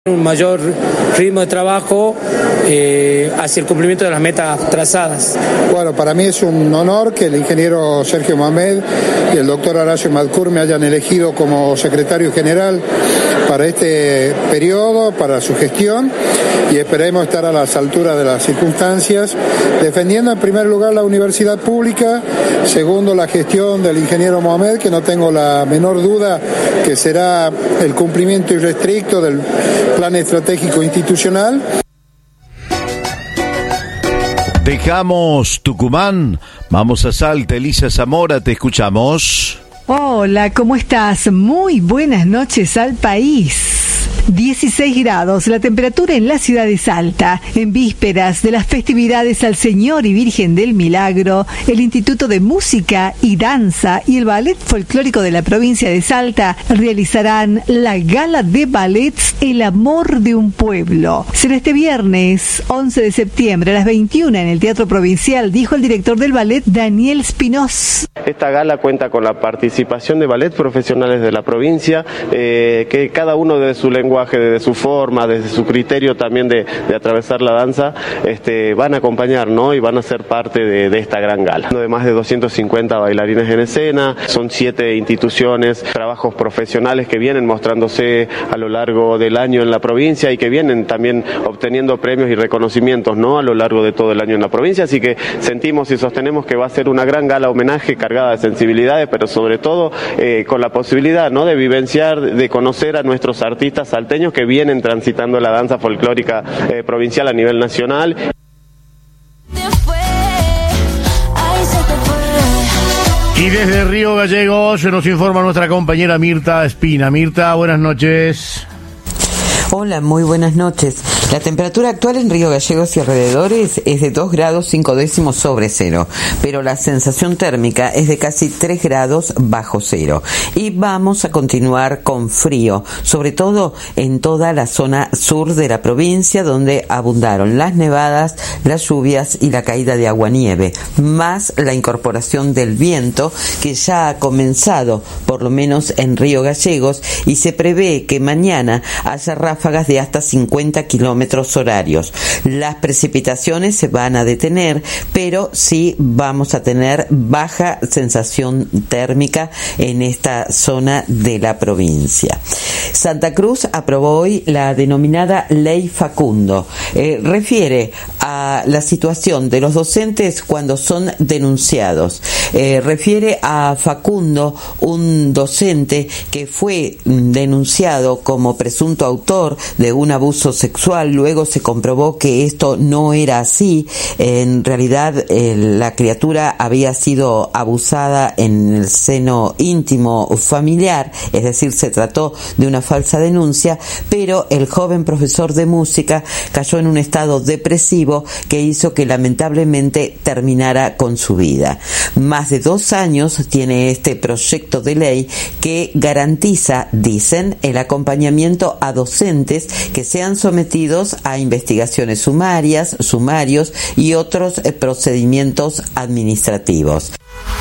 Un mayor ritmo de trabajo hacia el cumplimiento de las metas trazadas. Bueno, para mí es un honor que el ingeniero Sergio Mohamed y el doctor Horacio Madcour me hayan elegido como secretario general para este periodo, para su gestión, y esperemos estar a las alturas de las circunstancias, defendiendo en primer lugar la universidad pública, segundo la gestión del ingeniero Mohamed, que no tengo la menor duda que será el cumplimiento irrestricto del plan estratégico institucional. Dejamos Tucumán, vamos a Salta. Elisa Zamora, te escuchamos. Hola, ¿cómo estás? Muy buenas noches al país. 16 grados la temperatura en la ciudad de Salta. En vísperas de las festividades al Señor y Virgen del Milagro, el Instituto de Música y Danza y el Ballet Folclórico de la provincia de Salta realizarán la Gala de Ballets El Amor de un Pueblo. Será este viernes 11 de septiembre a las 21 en el Teatro Provincial, dijo el director del ballet, Daniel Spinós. Esta gala cuenta con la participación de ballet profesionales de la provincia, que cada uno de su lenguaje, desde su forma, desde su criterio también de atravesar la danza, van a acompañar, ¿no? Y van a ser parte de esta gran gala. De más de 250 bailarines en escena, son 7 instituciones, trabajos profesionales que vienen mostrándose a lo largo del año en la provincia y que vienen también obteniendo premios y reconocimientos, ¿no? A lo largo de todo el año en la provincia, así que sentimos y sostenemos que va a ser una gran gala homenaje cargada de sensibilidades, pero sobre todo con la posibilidad, ¿no? De vivenciar, de conocer a nuestros artistas salteños que vienen transitando la danza folclórica provincial a nivel nacional. Y desde Río Gallegos se nos informa nuestra compañera Mirta Espina. Mirta, buenas noches. Hola, muy buenas noches. La temperatura actual en Río Gallegos y alrededores es de 2 grados 5 décimos sobre cero, pero la sensación térmica es de casi 3 grados bajo cero. Y vamos a continuar con frío, sobre todo en toda la zona sur de la provincia, donde abundaron las nevadas, las lluvias y la caída de agua-nieve, más la incorporación del viento, que ya ha comenzado, por lo menos en Río Gallegos, y se prevé que mañana haya ráfagas de hasta 50 kilómetros horarios. Las precipitaciones se van a detener, pero sí vamos a tener baja sensación térmica en esta zona de la provincia. Santa Cruz aprobó hoy la denominada Ley Facundo. Refiere a la situación de los docentes cuando son denunciados. Refiere a Facundo, un docente que fue denunciado como presunto autor de un abuso sexual. Luego se comprobó que esto no era así. En realidad la criatura había sido abusada en el seno íntimo familiar, es decir, se trató de una falsa denuncia, pero el joven profesor de música cayó en un estado depresivo que hizo que lamentablemente terminara con su vida. Más de 2 años tiene este proyecto de ley que garantiza, dicen, el acompañamiento a docentes que sean sometidos a investigaciones sumarios y otros procedimientos administrativos.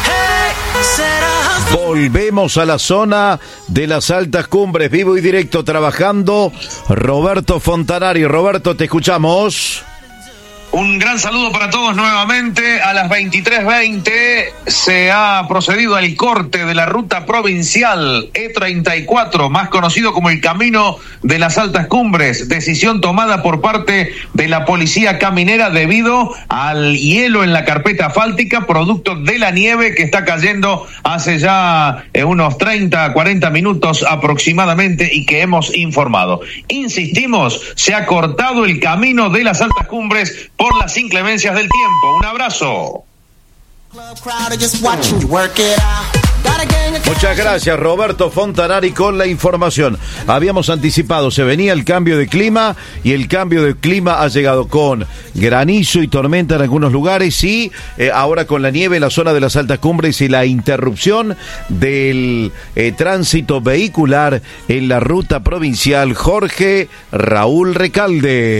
Volvemos a la zona de las altas cumbres, vivo y directo, trabajando Roberto Fontanari. Roberto, te escuchamos. Un gran saludo para todos nuevamente. A las 23:20 se ha procedido al corte de la ruta provincial E34, más conocido como el Camino de las Altas Cumbres. Decisión tomada por parte de la policía caminera debido al hielo en la carpeta asfáltica, producto de la nieve que está cayendo hace ya unos 30, 40 minutos aproximadamente y que hemos informado. Insistimos, se ha cortado el Camino de las Altas Cumbres por las inclemencias del tiempo. Un abrazo. Muchas gracias, Roberto Fontanari, con la información. Habíamos anticipado, se venía el cambio de clima y el cambio de clima ha llegado con granizo y tormenta en algunos lugares y ahora con la nieve en la zona de las altas cumbres y la interrupción del tránsito vehicular en la ruta provincial Jorge Raúl Recalde.